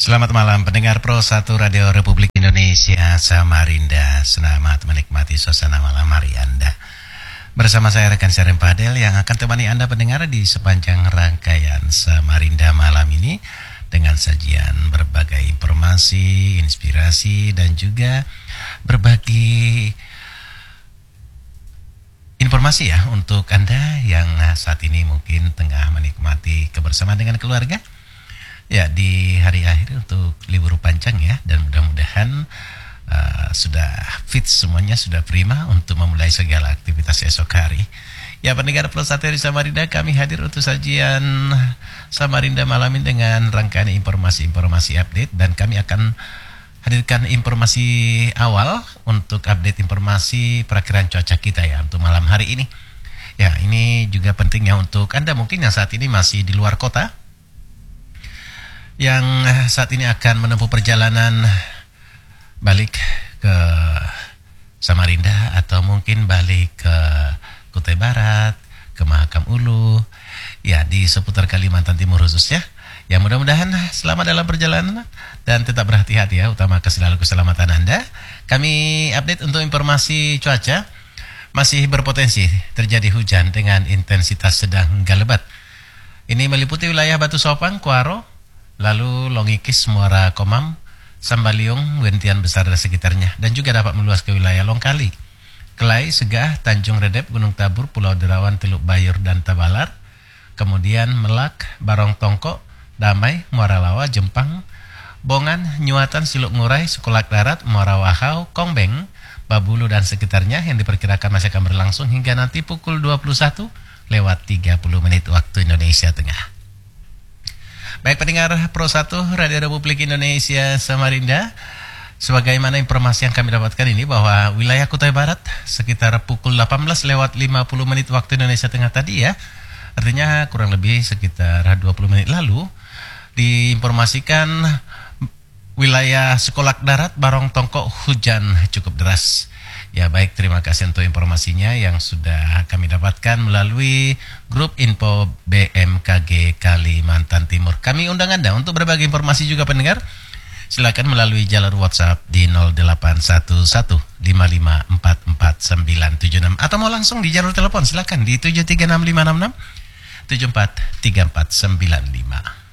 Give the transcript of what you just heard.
Selamat malam pendengar Pro 1 Radio Republik Indonesia Samarinda. Selamat menikmati suasana malam hari Anda. Bersama saya rekan Syarif Fadel yang akan temani Anda pendengar di sepanjang rangkaian Samarinda malam ini dengan sajian berbagai informasi, inspirasi dan juga berbagi informasi ya untuk Anda yang saat ini mungkin tengah menikmati kebersamaan dengan keluarga. Ya, di hari akhir untuk libur panjang ya, dan mudah-mudahan sudah fit semuanya, sudah prima untuk memulai segala aktivitas esok hari. Ya, pendengar Plus 1 di Samarinda, kami hadir untuk sajian Samarinda malam ini dengan rangkaian informasi-informasi update, dan kami akan hadirkan informasi awal untuk update informasi perakiraan cuaca kita ya untuk malam hari ini. Ya, ini juga penting ya untuk Anda mungkin yang saat ini masih di luar kota, yang saat ini akan menempuh perjalanan balik ke Samarinda atau mungkin balik ke Kutai Barat, ke Mahakam Ulu, ya di seputar Kalimantan Timur khususnya. Ya, mudah-mudahan selamat dalam perjalanan dan tetap berhati-hati ya, utama selalu keselamatan Anda. Kami update untuk informasi cuaca, masih berpotensi terjadi hujan dengan intensitas sedang hingga lebat. Ini meliputi wilayah Batu Sopang, Kuaro, lalu Longikis, Muara Komam, Sambaliung, Wentian Besar dan sekitarnya, dan juga dapat meluas ke wilayah Longkali, Kelai, Segah, Tanjung Redep, Gunung Tabur, Pulau Derawan, Teluk Bayur dan Tabalar, kemudian Melak, Barong Tongko, Damai, Muara Lawa, Jempang, Bongan, Nyuatan, Siluk Ngurai, Sekolak Darat, Muara Wahau, Kongbeng, Babulu dan sekitarnya yang diperkirakan masih akan berlangsung hingga nanti pukul 21:30 waktu Indonesia Tengah. Baik pendengar Pro 1 Radio Republik Indonesia Samarinda, sebagaimana informasi yang kami dapatkan ini bahwa wilayah Kutai Barat sekitar pukul 18:50 waktu Indonesia Tengah tadi ya, artinya kurang lebih sekitar 20 menit lalu, diinformasikan wilayah Sekolak Darat, Barong Tongko hujan cukup deras. Ya baik, terima kasih untuk informasinya yang sudah kami dapatkan melalui grup info BMKG Kalimantan Timur. Kami undang Anda untuk berbagi informasi juga pendengar. Silakan melalui jalur WhatsApp di 0811554496 atau mau langsung di jalur telepon silakan di 736566 743495.